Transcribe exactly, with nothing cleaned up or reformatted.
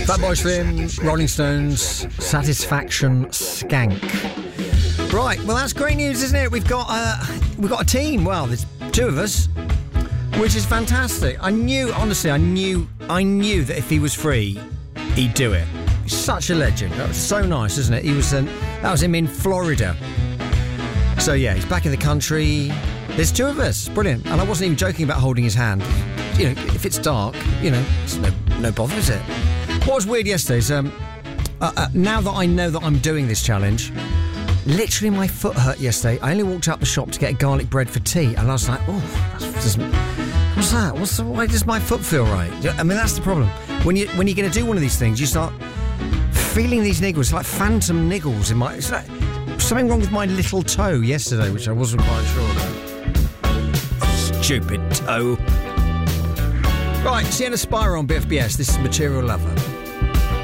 Fatboy Slim, Rolling Stones, Satisfaction Skank. Right, well that's great news, isn't it? We've got uh, we've got a team. Well, there's two of us, which is fantastic. I knew, honestly, I knew, I knew that if he was free, he'd do it. He's such a legend. That was so nice, isn't it? He was, um, that was him in Florida. So yeah, he's back in the country. There's two of us, brilliant. And I wasn't even joking about holding his hand. You know, if it's dark, you know, it's no no bother, is it? What was weird yesterday is, um, uh, uh, now that I know that I'm doing this challenge, literally my foot hurt yesterday. I only walked out the shop to get garlic bread for tea, and I was like, oh, that doesn't... What's that? What's the, why does my foot feel right? I mean, that's the problem. When, you, when you're going to do one of these things, you start feeling these niggles. It's like phantom niggles in my... It's like something wrong with my little toe yesterday, which I wasn't quite sure about. Stupid toe. Right, Sienna Spire on B F B S. This is Material Lover.